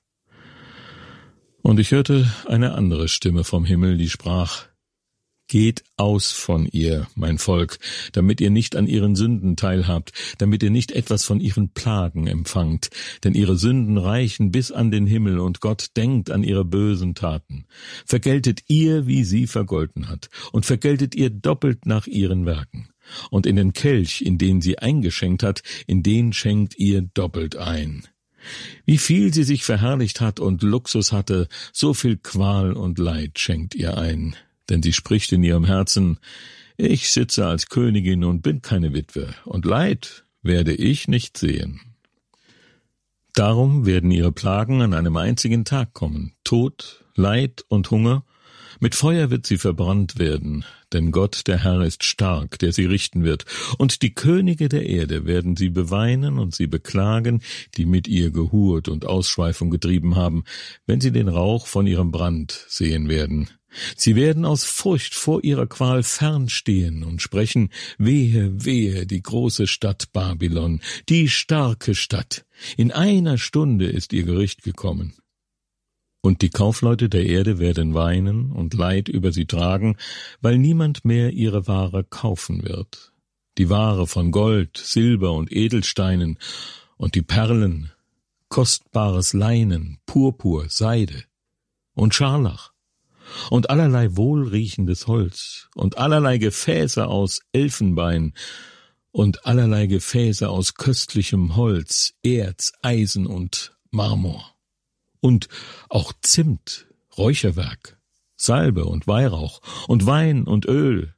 Und ich hörte eine andere Stimme vom Himmel, die sprach: Geht aus von ihr, mein Volk, damit ihr nicht an ihren Sünden teilhabt, damit ihr nicht etwas von ihren Plagen empfangt, denn ihre Sünden reichen bis an den Himmel, und Gott denkt an ihre bösen Taten. Vergeltet ihr, wie sie vergolten hat, und vergeltet ihr doppelt nach ihren Werken. Und in den Kelch, in den sie eingeschenkt hat, in den schenkt ihr doppelt ein. Wie viel sie sich verherrlicht hat und Luxus hatte, so viel Qual und Leid schenkt ihr ein. Denn sie spricht in ihrem Herzen: Ich sitze als Königin und bin keine Witwe, und Leid werde ich nicht sehen. Darum werden ihre Plagen an einem einzigen Tag kommen: Tod, Leid und Hunger. Mit Feuer wird sie verbrannt werden, denn Gott, der Herr, ist stark, der sie richten wird. Und die Könige der Erde werden sie beweinen und sie beklagen, die mit ihr gehurt und Ausschweifung getrieben haben, wenn sie den Rauch von ihrem Brand sehen werden. Sie werden aus Furcht vor ihrer Qual fernstehen und sprechen: Wehe, wehe, die große Stadt Babylon, die starke Stadt. In einer Stunde ist ihr Gericht gekommen. Und die Kaufleute der Erde werden weinen und Leid über sie tragen, weil niemand mehr ihre Ware kaufen wird. Die Ware von Gold, Silber und Edelsteinen und die Perlen, kostbares Leinen, Purpur, Seide und Scharlach und allerlei wohlriechendes Holz und allerlei Gefäße aus Elfenbein und allerlei Gefäße aus köstlichem Holz, Erz, Eisen und Marmor. Und auch Zimt, Räucherwerk, Salbe und Weihrauch und Wein und Öl,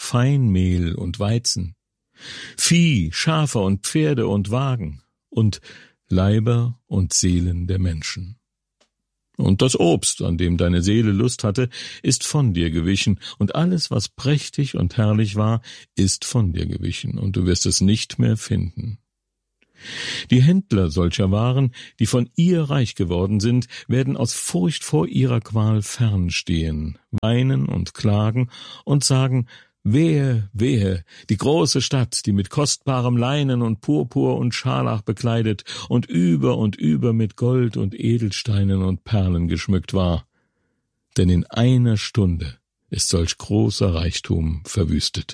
Feinmehl und Weizen, Vieh, Schafe und Pferde und Wagen und Leiber und Seelen der Menschen. Und das Obst, an dem deine Seele Lust hatte, ist von dir gewichen, und alles, was prächtig und herrlich war, ist von dir gewichen, und du wirst es nicht mehr finden. Die Händler solcher Waren, die von ihr reich geworden sind, werden aus Furcht vor ihrer Qual fernstehen, weinen und klagen und sagen: Wehe, wehe, die große Stadt, die mit kostbarem Leinen und Purpur und Scharlach bekleidet und über und über mit Gold und Edelsteinen und Perlen geschmückt war. Denn in einer Stunde ist solch großer Reichtum verwüstet.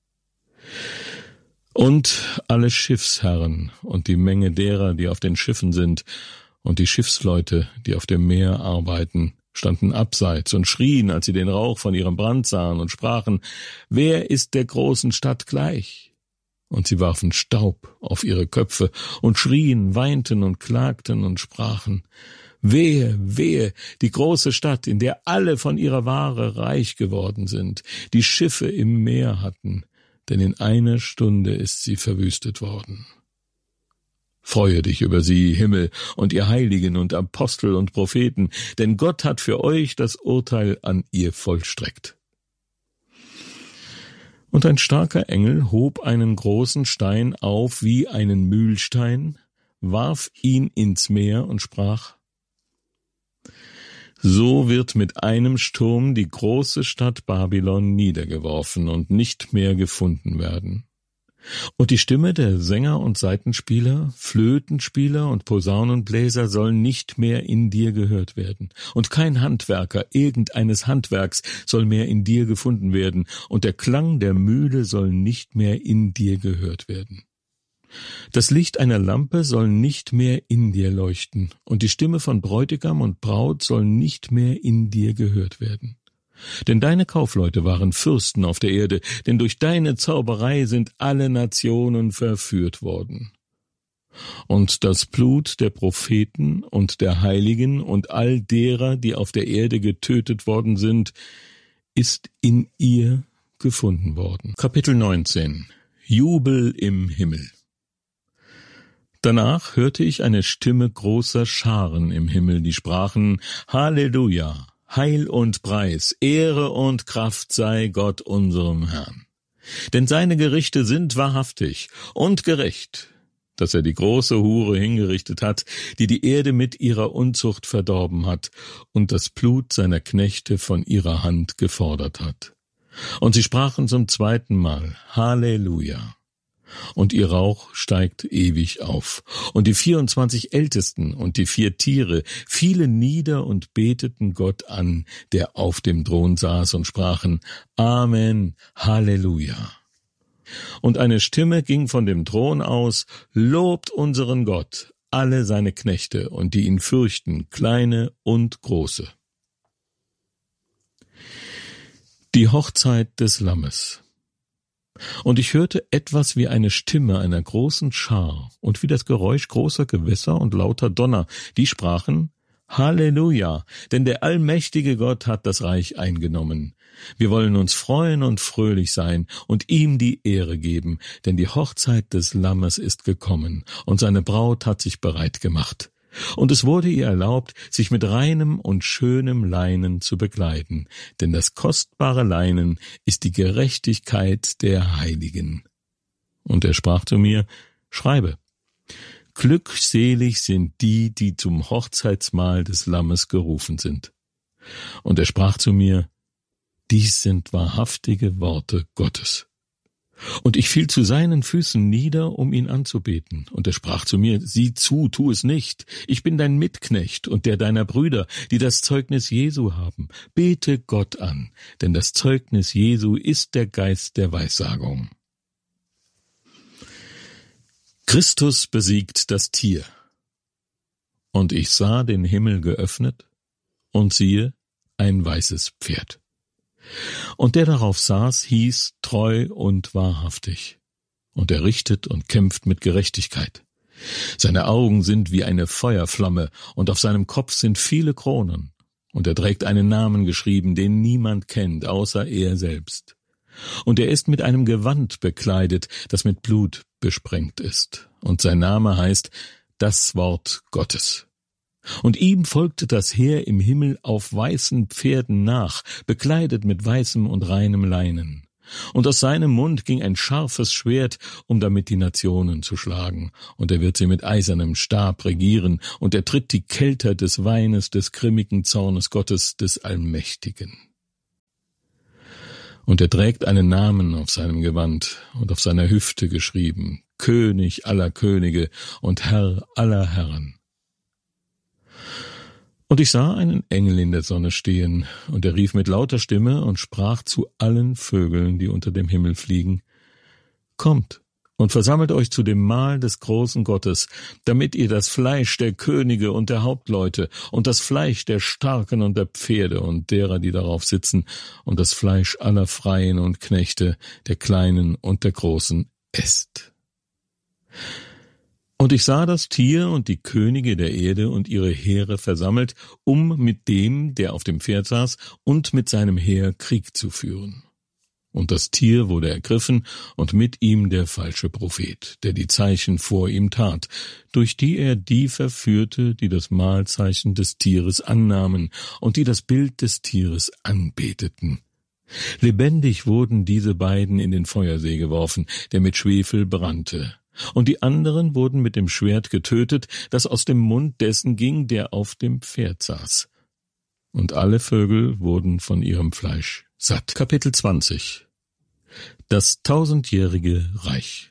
Und alle Schiffsherren und die Menge derer, die auf den Schiffen sind, und die Schiffsleute, die auf dem Meer arbeiten, standen abseits und schrien, als sie den Rauch von ihrem Brand sahen, und sprachen: Wer ist der großen Stadt gleich? Und sie warfen Staub auf ihre Köpfe und schrien, weinten und klagten und sprachen: Wehe, wehe, die große Stadt, in der alle von ihrer Ware reich geworden sind, die Schiffe im Meer hatten, denn in einer Stunde ist sie verwüstet worden. Freue dich über sie, Himmel, und ihr Heiligen und Apostel und Propheten, denn Gott hat für euch das Urteil an ihr vollstreckt. Und ein starker Engel hob einen großen Stein auf wie einen Mühlstein, warf ihn ins Meer und sprach: So wird mit einem Sturm die große Stadt Babylon niedergeworfen und nicht mehr gefunden werden. Und die Stimme der Sänger und Saitenspieler, Flötenspieler und Posaunenbläser soll nicht mehr in dir gehört werden. Und kein Handwerker irgendeines Handwerks soll mehr in dir gefunden werden. Und der Klang der Mühle soll nicht mehr in dir gehört werden. Das Licht einer Lampe soll nicht mehr in dir leuchten. Und die Stimme von Bräutigam und Braut soll nicht mehr in dir gehört werden. Denn deine Kaufleute waren Fürsten auf der Erde, denn durch deine Zauberei sind alle Nationen verführt worden. Und das Blut der Propheten und der Heiligen und all derer, die auf der Erde getötet worden sind, ist in ihr gefunden worden. Kapitel neunzehn. Jubel im Himmel. Danach hörte ich eine Stimme großer Scharen im Himmel, die sprachen: Halleluja! Heil und Preis, Ehre und Kraft sei Gott unserem Herrn. Denn seine Gerichte sind wahrhaftig und gerecht, dass er die große Hure hingerichtet hat, die die Erde mit ihrer Unzucht verdorben hat und das Blut seiner Knechte von ihrer Hand gefordert hat. Und sie sprachen zum zweiten Mal: Halleluja! Und ihr Rauch steigt ewig auf. Und die vierundzwanzig Ältesten und die vier Tiere fielen nieder und beteten Gott an, der auf dem Thron saß, und sprachen: Amen, Halleluja. Und eine Stimme ging von dem Thron aus: Lobt unseren Gott, alle seine Knechte und die ihn fürchten, kleine und große. Die Hochzeit des Lammes. Und ich hörte etwas wie eine Stimme einer großen Schar und wie das Geräusch großer Gewässer und lauter Donner, die sprachen: Halleluja, denn der allmächtige Gott hat das Reich eingenommen. Wir wollen uns freuen und fröhlich sein und ihm die Ehre geben, denn die Hochzeit des Lammes ist gekommen und seine Braut hat sich bereit gemacht. Und es wurde ihr erlaubt, sich mit reinem und schönem Leinen zu bekleiden, denn das kostbare Leinen ist die Gerechtigkeit der Heiligen. Und er sprach zu mir: Schreibe: Glückselig sind die, die zum Hochzeitsmahl des Lammes gerufen sind. Und er sprach zu mir: Dies sind wahrhaftige Worte Gottes. Und ich fiel zu seinen Füßen nieder, um ihn anzubeten. Und er sprach zu mir: Sieh zu, tu es nicht. Ich bin dein Mitknecht und der deiner Brüder, die das Zeugnis Jesu haben. Bete Gott an, denn das Zeugnis Jesu ist der Geist der Weissagung. Christus besiegt das Tier. Und ich sah den Himmel geöffnet, und siehe, ein weißes Pferd. Und der darauf saß, hieß Treu und Wahrhaftig. Und er richtet und kämpft mit Gerechtigkeit. Seine Augen sind wie eine Feuerflamme, und auf seinem Kopf sind viele Kronen. Und er trägt einen Namen geschrieben, den niemand kennt, außer er selbst. Und er ist mit einem Gewand bekleidet, das mit Blut besprengt ist. Und sein Name heißt das Wort Gottes. Und ihm folgte das Heer im Himmel auf weißen Pferden nach, bekleidet mit weißem und reinem Leinen. Und aus seinem Mund ging ein scharfes Schwert, um damit die Nationen zu schlagen. Und er wird sie mit eisernem Stab regieren, und er tritt die Kelter des Weines des grimmigen Zornes Gottes des Allmächtigen. Und er trägt einen Namen auf seinem Gewand und auf seiner Hüfte geschrieben, König aller Könige und Herr aller Herren. Und ich sah einen Engel in der Sonne stehen, und er rief mit lauter Stimme und sprach zu allen Vögeln, die unter dem Himmel fliegen, Kommt und versammelt euch zu dem Mahl des großen Gottes, damit ihr das Fleisch der Könige und der Hauptleute und das Fleisch der Starken und der Pferde und derer, die darauf sitzen, und das Fleisch aller Freien und Knechte, der Kleinen und der Großen, esst. Und ich sah das Tier und die Könige der Erde und ihre Heere versammelt, um mit dem, der auf dem Pferd saß, und mit seinem Heer Krieg zu führen. Und das Tier wurde ergriffen, und mit ihm der falsche Prophet, der die Zeichen vor ihm tat, durch die er die verführte, die das Mahlzeichen des Tieres annahmen und die das Bild des Tieres anbeteten. Lebendig wurden diese beiden in den Feuersee geworfen, der mit Schwefel brannte. Und die anderen wurden mit dem Schwert getötet, das aus dem Mund dessen ging, der auf dem Pferd saß. Und alle Vögel wurden von ihrem Fleisch satt. Kapitel zwanzig. Das tausendjährige Reich.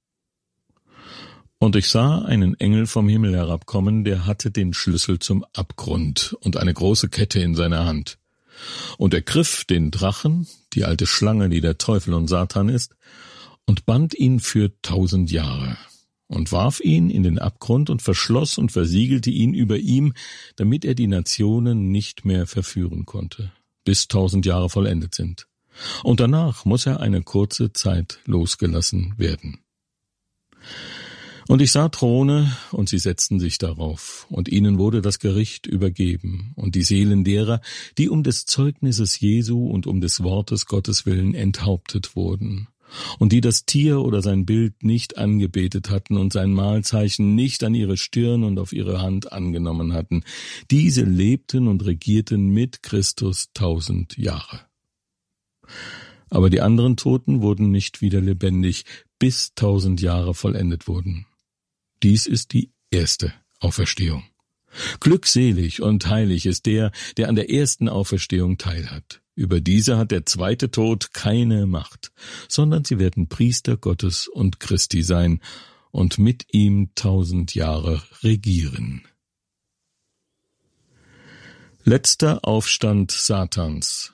Und ich sah einen Engel vom Himmel herabkommen, der hatte den Schlüssel zum Abgrund und eine große Kette in seiner Hand. Und er griff den Drachen, die alte Schlange, die der Teufel und Satan ist, und band ihn für tausend Jahre und warf ihn in den Abgrund und verschloss und versiegelte ihn über ihm, damit er die Nationen nicht mehr verführen konnte, bis tausend Jahre vollendet sind. Und danach muss er eine kurze Zeit losgelassen werden. Und ich sah Throne, und sie setzten sich darauf, und ihnen wurde das Gericht übergeben, und die Seelen derer, die um des Zeugnisses Jesu und um des Wortes Gottes willen enthauptet wurden, und die das Tier oder sein Bild nicht angebetet hatten und sein Mahlzeichen nicht an ihre Stirn und auf ihre Hand angenommen hatten, diese lebten und regierten mit Christus tausend Jahre. Aber die anderen Toten wurden nicht wieder lebendig, bis tausend Jahre vollendet wurden. Dies ist die erste Auferstehung. Glückselig und heilig ist der, der an der ersten Auferstehung teilhat. Über diese hat der zweite Tod keine Macht, sondern sie werden Priester Gottes und Christi sein und mit ihm tausend Jahre regieren. Letzter Aufstand Satans.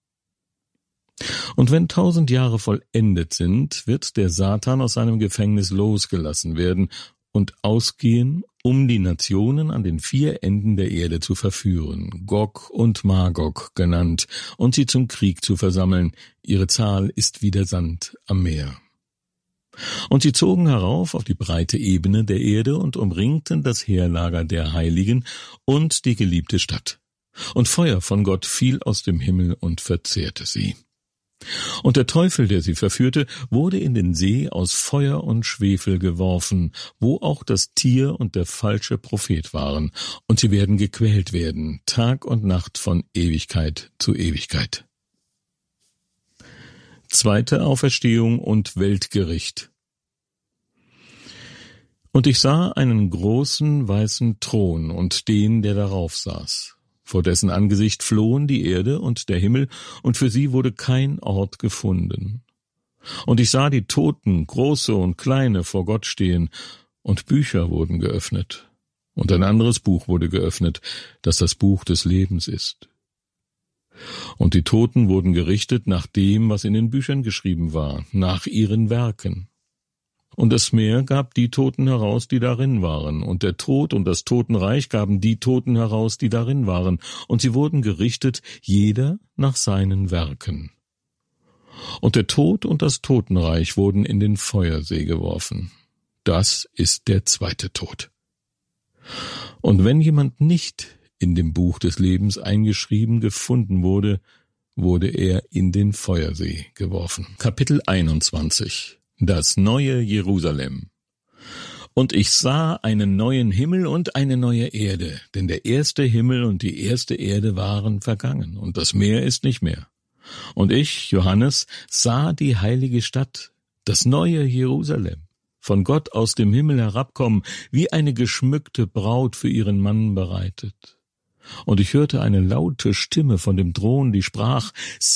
Und wenn tausend Jahre vollendet sind, wird der Satan aus seinem Gefängnis losgelassen werden und ausgehen, um die Nationen an den vier Enden der Erde zu verführen, Gog und Magog genannt, und sie zum Krieg zu versammeln. Ihre Zahl ist wie der Sand am Meer. Und sie zogen herauf auf die breite Ebene der Erde und umringten das Heerlager der Heiligen und die geliebte Stadt. Und Feuer von Gott fiel aus dem Himmel und verzehrte sie. Und der Teufel, der sie verführte, wurde in den See aus Feuer und Schwefel geworfen, wo auch das Tier und der falsche Prophet waren, und sie werden gequält werden, Tag und Nacht von Ewigkeit zu Ewigkeit. Zweite Auferstehung und Weltgericht. Und ich sah einen großen weißen Thron und den, der darauf saß. Vor dessen Angesicht flohen die Erde und der Himmel, und für sie wurde kein Ort gefunden. Und ich sah die Toten, große und kleine, vor Gott stehen, und Bücher wurden geöffnet. Und ein anderes Buch wurde geöffnet, das das Buch des Lebens ist. Und die Toten wurden gerichtet nach dem, was in den Büchern geschrieben war, nach ihren Werken. Und das Meer gab die Toten heraus, die darin waren, und der Tod und das Totenreich gaben die Toten heraus, die darin waren, und sie wurden gerichtet, jeder nach seinen Werken. Und der Tod und das Totenreich wurden in den Feuersee geworfen. Das ist der zweite Tod. Und wenn jemand nicht in dem Buch des Lebens eingeschrieben gefunden wurde, wurde er in den Feuersee geworfen. Kapitel einundzwanzig. Das neue Jerusalem. Und ich sah einen neuen Himmel und eine neue Erde, denn der erste Himmel und die erste Erde waren vergangen, und das Meer ist nicht mehr. Und ich, Johannes, sah die heilige Stadt, das neue Jerusalem, von Gott aus dem Himmel herabkommen, wie eine geschmückte Braut für ihren Mann bereitet. Und ich hörte eine laute Stimme von dem Thron, die sprach: